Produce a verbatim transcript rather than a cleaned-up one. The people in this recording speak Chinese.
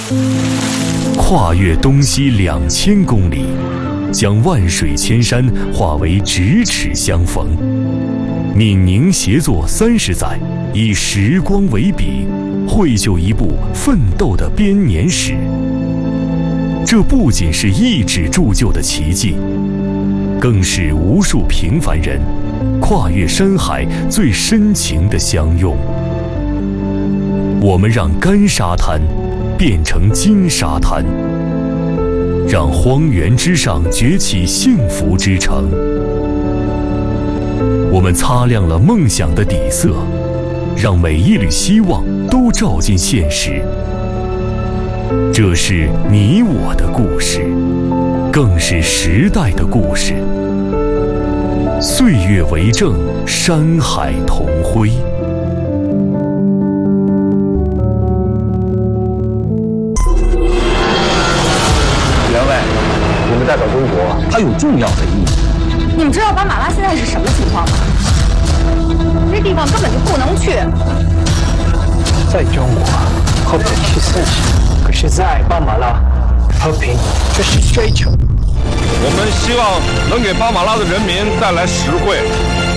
跨越东西两千公里，将万水千山化为咫尺相逢。闽宁协作三十载，以时光为笔，绘就一部奋斗的编年史。这不仅是一纸铸就的奇迹，更是无数平凡人跨越山海最深情的相拥。我们让干沙滩变成金沙滩，让荒原之上崛起幸福之城。我们擦亮了梦想的底色，让每一缕希望都照进现实。这是你我的故事，更是时代的故事。岁月为证，山海同辉。 员外，你们代表中国，它有重要的意义。 你们知道巴马拉现在是什么情况吗？这地方根本就不能去。 在中国，和平是盛世，可是在巴马拉，和平却是追求。 我们希望能给巴马拉的人民带来实惠、